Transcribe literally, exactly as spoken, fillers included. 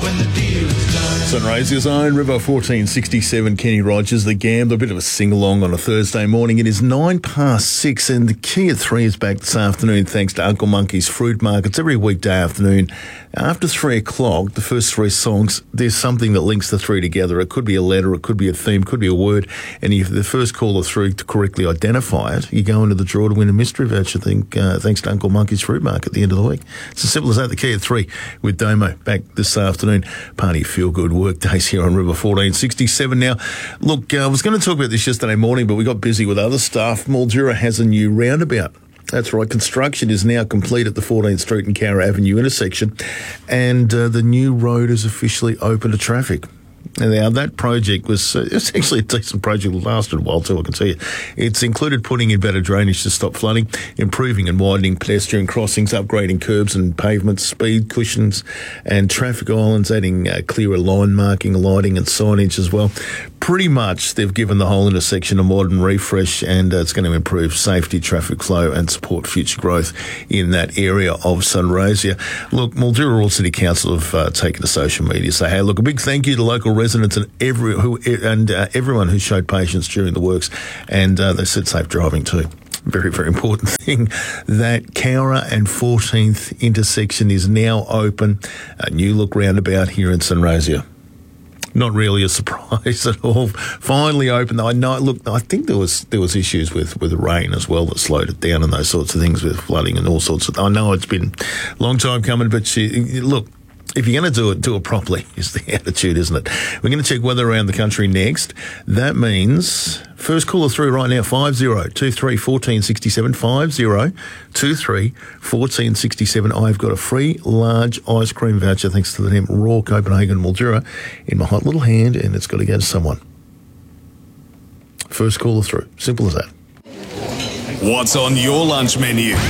Sunraysia's own River fourteen sixty-seven, Kenny Rogers, the Gambler, a bit of a sing-along on a Thursday morning. It is nine past six and the key at three is back this afternoon thanks to Uncle Monkey's Fruit Markets every weekday afternoon. After three o'clock, the first three songs, there's something that links the three together. It could be a letter, it could be a theme, it could be a word. And if the first caller through to correctly identify it, you go into the draw to win a mystery voucher, think, uh, thanks to Uncle Monkey's Fruit Market at the end of the week. It's as simple as that. The key at three with Domo back this afternoon. Party of feel-good work days here on River fourteen sixty-seven. Now, look, uh, I was going to talk about this yesterday morning, but we got busy with other stuff. Mildura has a new roundabout. That's right. Construction is now complete at the fourteenth Street and Cowra Avenue intersection, and uh, the new road is officially open to traffic. Now, that project was uh, it's actually a decent project. It lasted a while too, I can tell you. It's included putting in better drainage to stop flooding, improving and widening pedestrian crossings, upgrading curbs and pavements, speed cushions and traffic islands, adding uh, clearer line marking, lighting and signage as well. Pretty much they've given the whole intersection a modern refresh, and uh, it's going to improve safety, traffic flow and support future growth in that area of Sunraysia. Look, Mildura Rural City Council have uh, taken to social media to say, hey, look, a big thank you to local residents and every who and uh, everyone who showed patience during the works, and uh, they said safe driving too. Very, very important thing. That Cowra and fourteenth intersection is now open. A new look roundabout here in Sunraysia. Not really a surprise at all. Finally open. I know. Look, I think there was there was issues with, with the rain as well that slowed it down and those sorts of things with flooding and all sorts of. I know it's been a long time coming, but she, look. If you're going to do it, do it properly is the attitude, isn't it? We're going to check weather around the country next. That means first caller through right now, five zero two three one four six seven, five zero two three one four six seven. I've got a free large ice cream voucher thanks to the name Raw Copenhagen Mildura in my hot little hand, and it's got to go to someone. First caller through. Simple as that. What's on your lunch menu?